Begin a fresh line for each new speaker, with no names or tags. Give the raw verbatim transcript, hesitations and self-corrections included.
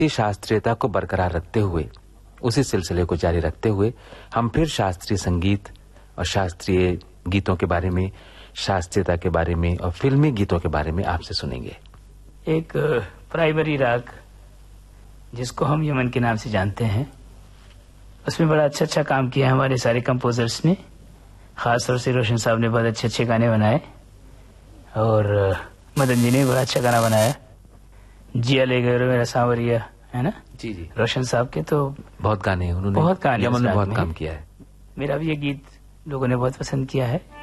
शास्त्रीयता को बरकरार रखते हुए, उसी सिलसिले को जारी रखते हुए हम फिर शास्त्रीय संगीत और शास्त्रीय गीतों के बारे में, शास्त्रीयता के बारे में और फिल्मी गीतों के बारे में आपसे सुनेंगे।
एक प्राइमरी राग जिसको हम यमन के नाम से जानते हैं, उसमें बड़ा अच्छा अच्छा काम किया हमारे सारे कंपोजर्स ने। खास तौर से रोशन साहब ने बहुत अच्छे अच्छे गाने बनाए और मदन जी ने बड़ा अच्छा गाना बनाया, जिया ले गए मेरा सांवरिया, है ना?
जी जी।
रोशन साहब के तो
बहुत गाने हैं उन्होंने,
बहुत गाने
यमन में बहुत काम किया है।
मेरा भी ये गीत लोगों ने बहुत पसंद किया है।